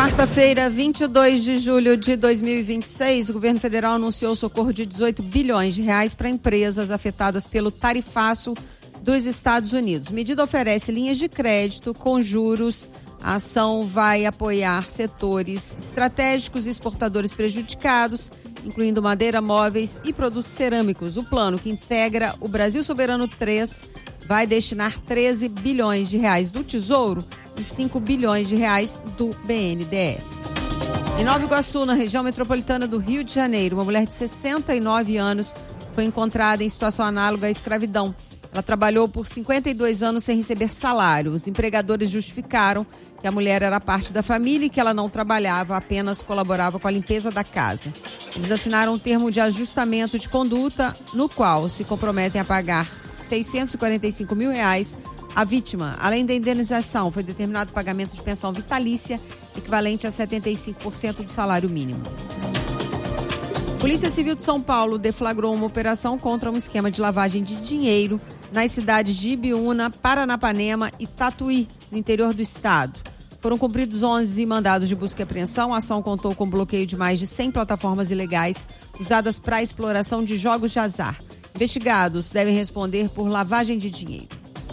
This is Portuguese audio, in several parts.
Quarta-feira, 22 de julho de 2026, o governo federal anunciou socorro de 18 bilhões de reais para empresas afetadas pelo tarifaço dos Estados Unidos. A medida oferece linhas de crédito com juros. A ação vai apoiar setores estratégicos e exportadores prejudicados, incluindo madeira, móveis e produtos cerâmicos. O plano, que integra o Brasil Soberano 3, vai destinar 13 bilhões de reais do Tesouro e 5 bilhões de reais do BNDES. Em Nova Iguaçu, na região metropolitana do Rio de Janeiro, uma mulher de 69 anos foi encontrada em situação análoga à escravidão. Ela trabalhou por 52 anos sem receber salário. Os empregadores justificaram que a mulher era parte da família e que ela não trabalhava, apenas colaborava com a limpeza da casa. Eles assinaram um termo de ajustamento de conduta, no qual se comprometem a pagar R$645 mil à vítima. Além da indenização, foi determinado o pagamento de pensão vitalícia, equivalente a 75% do salário mínimo. Polícia Civil de São Paulo deflagrou uma operação contra um esquema de lavagem de dinheiro nas cidades de Ibiúna, Paranapanema e Tatuí, no interior do estado. Foram cumpridos 11 mandados de busca e apreensão. A ação contou com bloqueio de mais de 100 plataformas ilegais usadas para a exploração de jogos de azar. Investigados devem responder por lavagem de dinheiro.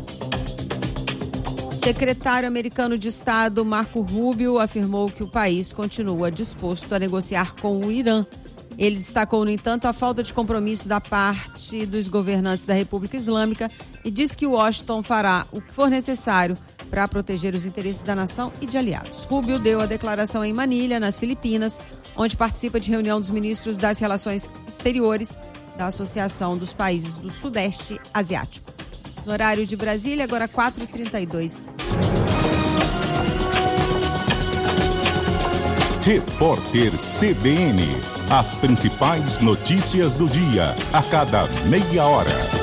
O secretário americano de Estado, Marco Rubio, afirmou que o país continua disposto a negociar com o Irã. Ele destacou, no entanto, a falta de compromisso da parte dos governantes da República Islâmica e disse que Washington fará o que for necessário para proteger os interesses da nação e de aliados. Rubio deu a declaração em Manilha, nas Filipinas, onde participa de reunião dos ministros das Relações Exteriores da Associação dos Países do Sudeste Asiático. No horário de Brasília, agora 4h32. Repórter CBN. As principais notícias do dia, a cada meia hora.